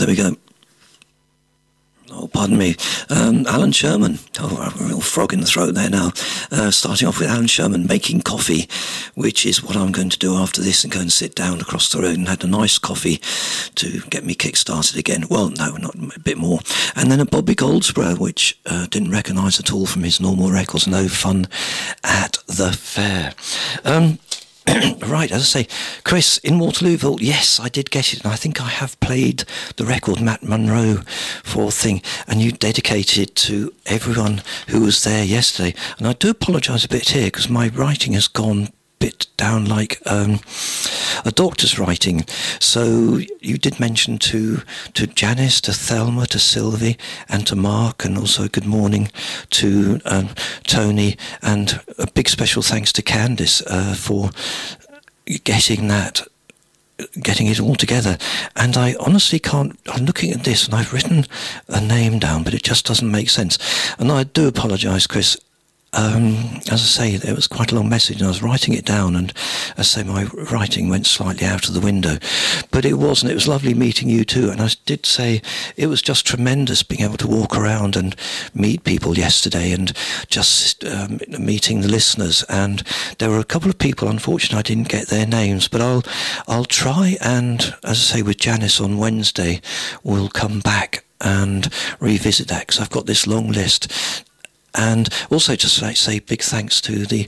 there we go. Oh, pardon me. Alan Sherman. Oh, a real frog in the throat there now. Starting off with Alan Sherman, Making Coffee, which is what I'm going to do after this, and go and sit down across the road and had a nice coffee to get me kick-started again. Well, no, not a bit more. And then a Bobby Goldsboro, which didn't recognise at all from his normal records. No Fun at the Fair. Right, as I say, Chris, in Waterlooville, yes, I did get it, and I think I have played the record, Matt Monro, for Thing, and you dedicated to everyone who was there yesterday. And I do apologise a bit here, because my writing has gone bit down like a doctor's writing. So you did mention to Janice, to Thelma, to Sylvie, and to Mark, and also good morning to Tony, and a big special thanks to Candice for getting it all together. And I honestly can't, I'm looking at this and I've written a name down, but it just doesn't make sense. And I do apologise, Chris. As I say, there was quite a long message and I was writing it down, and as I say, my writing went slightly out of the window. But it wasn't. It was lovely meeting you too. And I did say it was just tremendous being able to walk around and meet people yesterday, and just meeting the listeners. And there were a couple of people, unfortunately, I didn't get their names, but I'll try, and as I say, with Janice on Wednesday, we'll come back and revisit that, because I've got this long list. And also just like say big thanks to the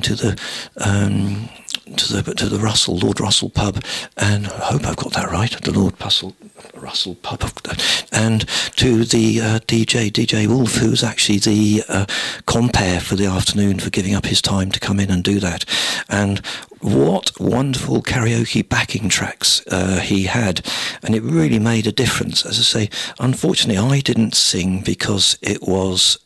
Russell, Lord Russell pub, and I hope I've got that right, the Lord Russell pub, and to the DJ Wolf, who's actually the compere for the afternoon, for giving up his time to come in and do that. And what wonderful karaoke backing tracks he had, and it really made a difference. As I say, unfortunately I didn't sing because it was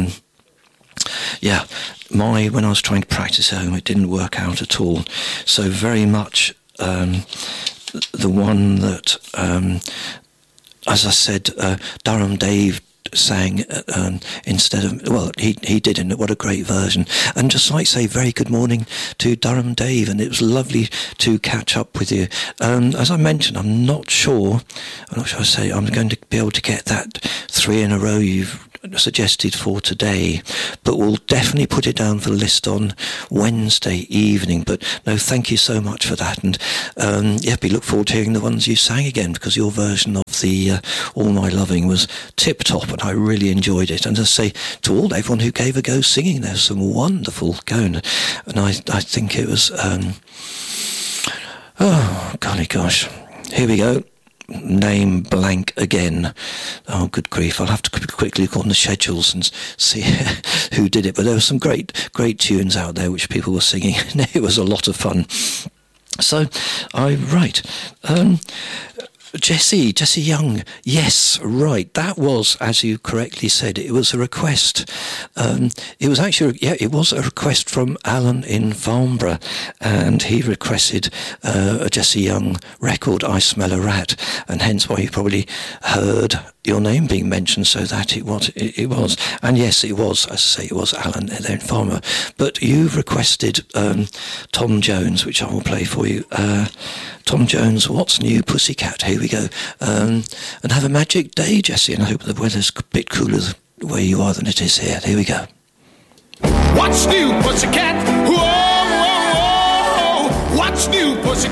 when I was trying to practice at home, it didn't work out at all. So very much the one that, as I said, Durham Dave sang instead of, well, he did, and what a great version. And just like say, very good morning to Durham Dave, and it was lovely to catch up with you. As I mentioned, I'm not sure I say I'm going to be able to get that 3 in a row you've suggested for today, but we'll definitely put it down for the list on Wednesday evening. But no, thank you so much for that, and we look forward to hearing the ones you sang again, because your version of the All My Loving was tip top, and I really enjoyed it. And as I say, to everyone who gave a go singing, there's some wonderful going, and I think it was oh golly gosh, here we go. Name blank again. Oh, good grief. I'll have to quickly look on the schedules and see who did it. But there were some great tunes out there which people were singing. It was a lot of fun. So, Jessie Young, yes, right. That was, as you correctly said, it was a request. It was actually, it was a request from Alan in Farnborough, and he requested a Jessie Young record, I Smell a Rat, and hence why you probably heard your name being mentioned, so that it was. And yes, it was, as I say, it was Alan there in Farnborough. But you've requested Tom Jones, which I will play for you. Tom Jones, What's New, Pussycat. Here we go. And have a magic day, Jessie, and I hope the weather's a bit cooler where you are than it is here. Here we go. What's new, Pussycat? Whoa, whoa, whoa. What's new, Pussycat?